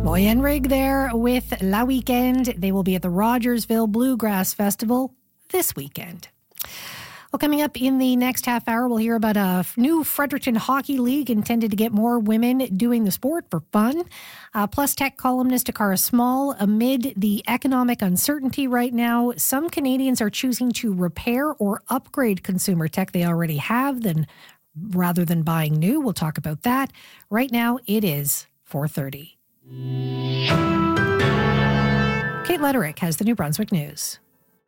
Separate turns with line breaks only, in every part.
Boy and Rig there with La Weekend. They will be at the Rogersville Bluegrass Festival this weekend. Well, coming up in the next half hour, we'll hear about a new Fredericton Hockey League intended to get more women doing the sport for fun. Plus, tech columnist Takara Small, amid the economic uncertainty right now, some Canadians are choosing to repair or upgrade consumer tech they already have rather than buying new. We'll talk about that. Right now, it is 4:30. Kate Letterick has the New Brunswick News.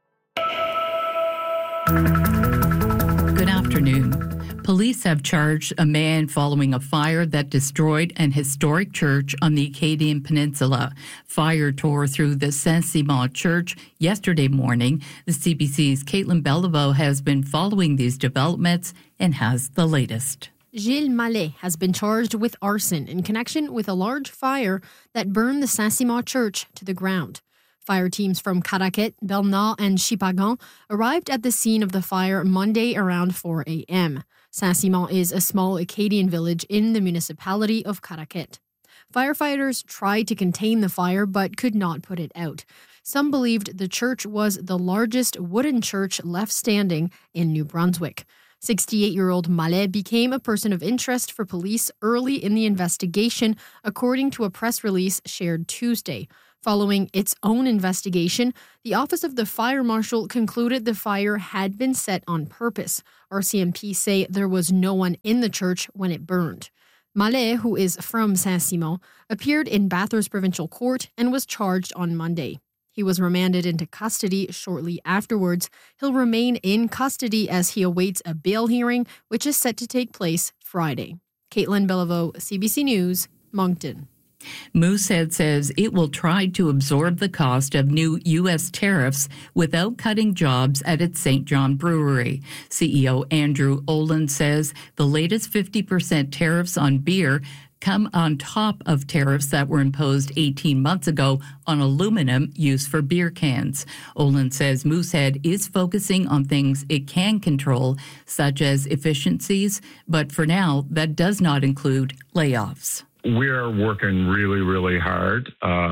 Good afternoon. Police have charged a man following a fire that destroyed an historic church on the Acadian Peninsula. Fire tore through the Saint-Simon Church yesterday morning. The CBC's Caitlin Beliveau has been following these developments and has the latest.
Gilles Mallet has been charged with arson in connection with a large fire that burned the Saint-Simon Church to the ground. Fire teams from Caraquet, Bernard, and Chipagan arrived at the scene of the fire Monday around 4 a.m. Saint-Simon is a small Acadian village in the municipality of Caraquet. Firefighters tried to contain the fire but could not put it out. Some believed the church was the largest wooden church left standing in New Brunswick. 68-year-old Mallet became a person of interest for police early in the investigation, according to a press release shared Tuesday. Following its own investigation, the Office of the Fire Marshal concluded the fire had been set on purpose. RCMP say there was no one in the church when it burned. Mallet, who is from Saint-Simon, appeared in Bathurst Provincial Court and was charged on Monday. He was remanded into custody shortly afterwards. He'll remain in custody as he awaits a bail hearing, which is set to take place Friday. Caitlin Beliveau, CBC News, Moncton.
Moosehead says it will try to absorb the cost of new U.S. tariffs without cutting jobs at its St. John Brewery. CEO Andrew Olin says the latest 50% tariffs on beer come on top of tariffs that were imposed 18 months ago on aluminum used for beer cans. Olin says Moosehead is focusing on things it can control, such as efficiencies, but for now, that does not include layoffs.
We're working really, really hard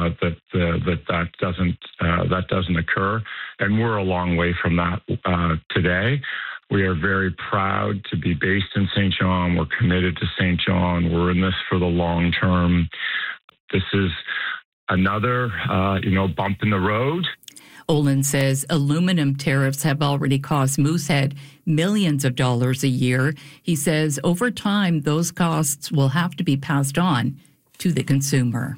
that doesn't occur, and we're a long way from that today. We are very proud to be based in St. John. We're committed to St. John. We're in this for the long term. This is another, bump in the road.
Olin says aluminum tariffs have already cost Moosehead millions of dollars a year. He says over time, those costs will have to be passed on to the consumer.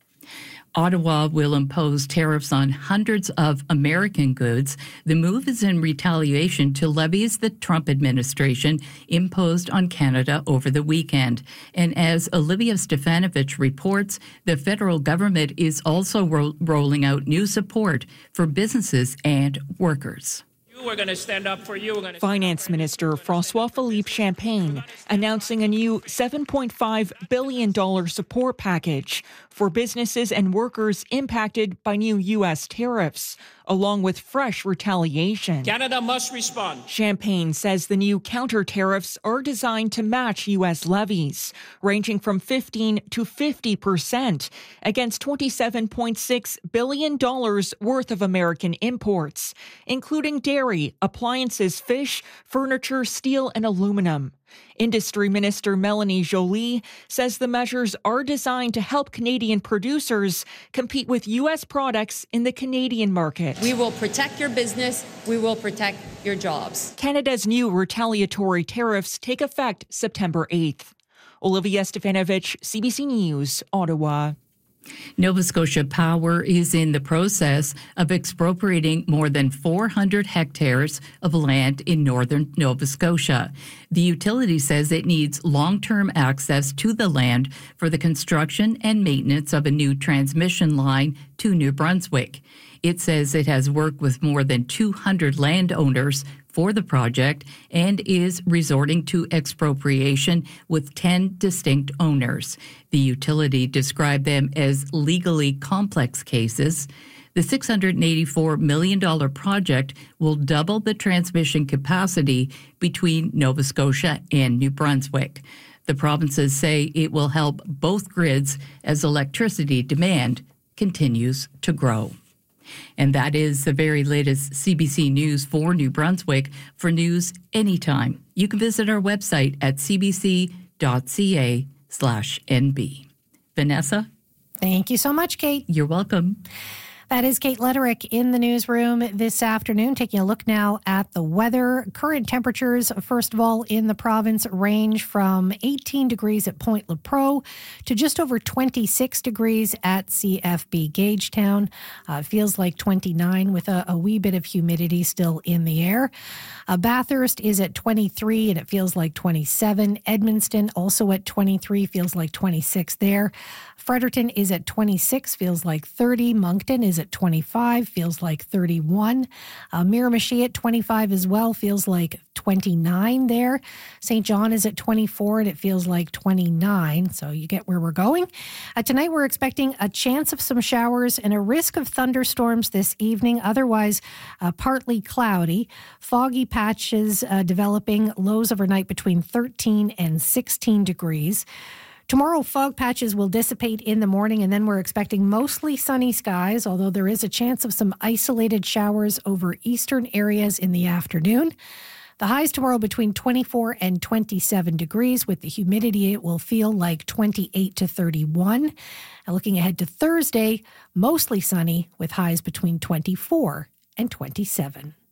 Ottawa will impose tariffs on hundreds of American goods. The move is in retaliation to levies the Trump administration imposed on Canada over the weekend. And as Olivia Stefanovich reports, the federal government is also rolling out new support for businesses and workers.
We're going to stand up for you.
Finance Minister François-Philippe Champagne announcing a new $7.5 billion support package for businesses and workers impacted by new U.S. tariffs, along with fresh retaliation.
Canada must respond.
Champagne says the new counter tariffs are designed to match U.S. levies, ranging from 15 to 50% against $27.6 billion worth of American imports, including dairy, appliances, fish, furniture, steel, and aluminum. Industry Minister Melanie Joly says the measures are designed to help Canadian producers compete with U.S. products in the Canadian market.
We will protect your business. We will protect your jobs.
Canada's new retaliatory tariffs take effect September 8th. Olivia Stefanovich, CBC News, Ottawa.
Nova Scotia Power is in the process of expropriating more than 400 hectares of land in northern Nova Scotia. The utility says it needs long-term access to the land for the construction and maintenance of a new transmission line to New Brunswick. It says it has worked with more than 200 landowners for the project and is resorting to expropriation with 10 distinct owners. The utility described them as legally complex cases. The $684 million project will double the transmission capacity between Nova Scotia and New Brunswick. The provinces say it will help both grids as electricity demand continues to grow. And that is the very latest CBC News for New Brunswick. For news anytime, you can visit our website at cbc.ca/NB. Vanessa?
Thank you so much, Kate.
You're welcome.
That is Kate Letterick in the newsroom this afternoon, taking a look now at the weather. Current temperatures, first of all, in the province range from 18 degrees at Point Lepreau to just over 26 degrees at CFB Gagetown. Feels like 29 with a wee bit of humidity still in the air. Bathurst is at 23 and it feels like 27. Edmundston also at 23, feels like 26 there. Fredericton is at 26, feels like 30. Moncton is at 25, feels like 31. Miramichi at 25 as well, feels like 29 there. St. John is at 24 and it feels like 29, so you get where we're going. Tonight we're expecting a chance of some showers and a risk of thunderstorms this evening, otherwise partly cloudy. Foggy patches developing, lows overnight between 13 and 16 degrees. Tomorrow, fog patches will dissipate in the morning, and then we're expecting mostly sunny skies, although there is a chance of some isolated showers over eastern areas in the afternoon. The highs tomorrow between 24 and 27 degrees. With the humidity, it will feel like 28 to 31. And looking ahead to Thursday, mostly sunny with highs between 24 and 27.